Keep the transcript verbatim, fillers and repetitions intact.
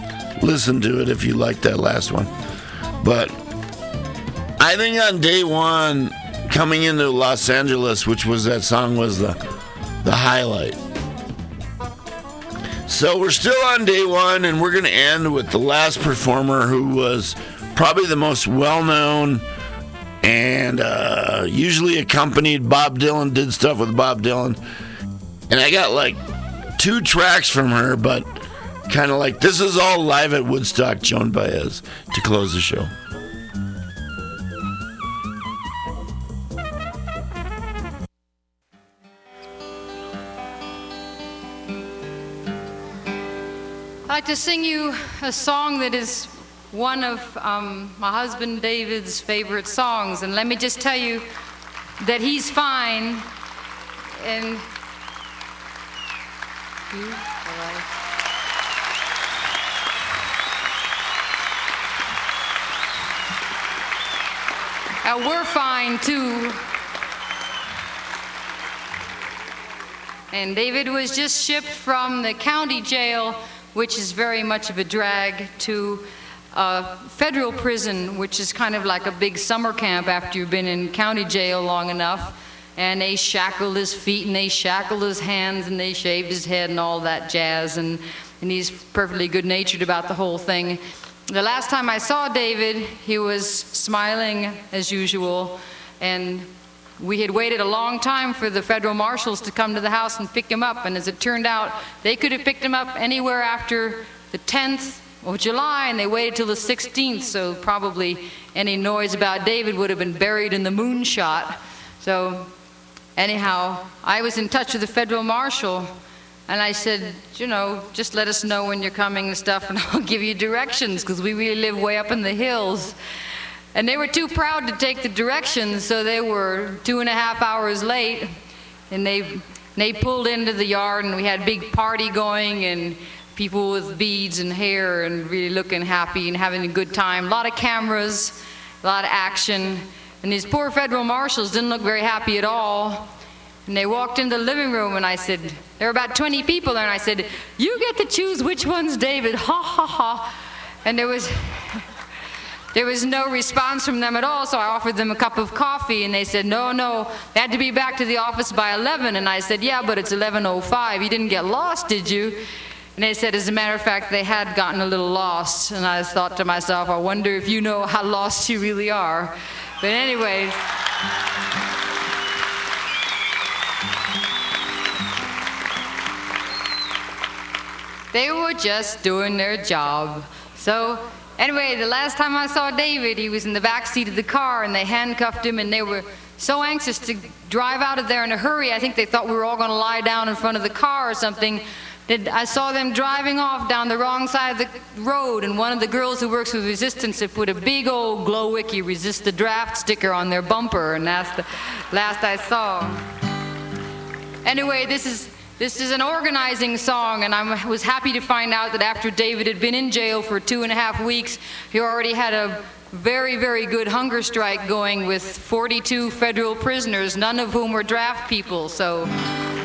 listen to it if you like that last one. But I think on day one, coming into Los Angeles, which was that song, was the the highlight. So we're still on day one, and we're going to end with the last performer, who was probably the most well-known and uh, usually accompanied Bob Dylan, did stuff with Bob Dylan. And I got like two tracks from her, but kind of like, this is all live at Woodstock, Joan Baez, to close the show. I'd like to sing you a song that is one of um, my husband David's favorite songs, and let me just tell you that he's fine. And you, all right. And we're fine too. And David was just shipped from the county jail, which is very much of a drag, to a federal prison, which is kind of like a big summer camp after you've been in county jail long enough. And they shackled his feet, and they shackled his hands, and they shaved his head and all that jazz. And, and he's perfectly good-natured about the whole thing. The last time I saw David, he was smiling as usual, and we had waited a long time for the federal marshals to come to the house and pick him up, and as it turned out, they could have picked him up anywhere after the tenth of July, and they waited till the sixteenth, so probably any noise about David would have been buried in the moonshot. So anyhow, I was in touch with the federal marshal, and I said, you know, just let us know when you're coming and stuff, and I'll give you directions, because we really live way up in the hills. And they were too proud to take the directions, so they were two and a half hours late, and they they pulled into the yard, and we had a big party going, and people with beads and hair, and really looking happy and having a good time. A lot of cameras, a lot of action, and these poor federal marshals didn't look very happy at all. And they walked into the living room, and I said, there were about twenty people there, and I said, you get to choose which one's David, ha ha ha. And there was... There was no response from them at all, so I offered them a cup of coffee, and they said, no, no, they had to be back to the office by eleven. And I said, yeah, but it's eleven oh five. You didn't get lost, did you? And they said, as a matter of fact, they had gotten a little lost. And I thought to myself, I wonder if you know how lost you really are. But anyway, they were just doing their job. So anyway, the last time I saw David, he was in the back seat of the car, and they handcuffed him, and they were so anxious to drive out of there in a hurry. I think they thought we were all going to lie down in front of the car or something. I saw them driving off down the wrong side of the road, and one of the girls who works with Resistance had put a big old Glow-Wiki Resist the Draft sticker on their bumper, and that's the last I saw. Anyway, this is This is an organizing song, and I was happy to find out that after David had been in jail for two and a half weeks, he already had a very, very good hunger strike going with forty-two federal prisoners, none of whom were draft people. So